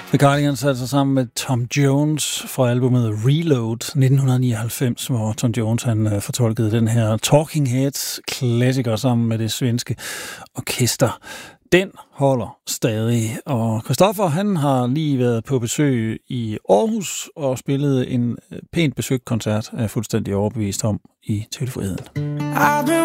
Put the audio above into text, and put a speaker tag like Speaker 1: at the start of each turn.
Speaker 1: The Cardigans satte sig sammen med Tom Jones fra albumet Reload 1999, hvor Tom Jones han fortolkede den her Talking Heads klassiker sammen med det svenske orkester. Den holder stadig, og Christoffer han har lige været på besøg i Aarhus og spillet en pænt besøgt koncert, er jeg fuldstændig overbevist om, i Teaterfriheden.
Speaker 2: I've been